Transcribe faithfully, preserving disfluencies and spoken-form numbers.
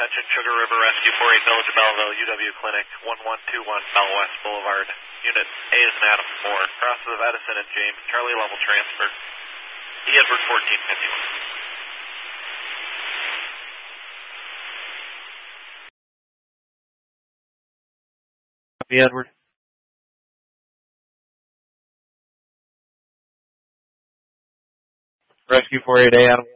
Dispatch at Sugar River Rescue four eight Village of Belleville, U W Clinic, one one two one Bell West Boulevard. Unit A is an Adam four. Crosses of Edison and James. Charlie level transfer. E Edward fourteen fifty-one. Copy, Edward. Rescue four eight A, Adam.